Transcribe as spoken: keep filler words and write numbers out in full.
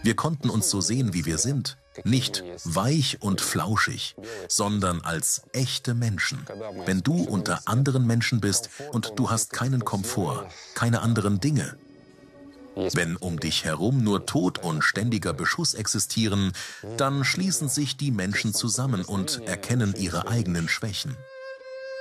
Wir konnten uns so sehen, wie wir sind, nicht weich und flauschig, sondern als echte Menschen. Wenn du unter anderen Menschen bist und du hast keinen Komfort, keine anderen Dinge, wenn um dich herum nur Tod und ständiger Beschuss existieren, dann schließen sich die Menschen zusammen und erkennen ihre eigenen Schwächen.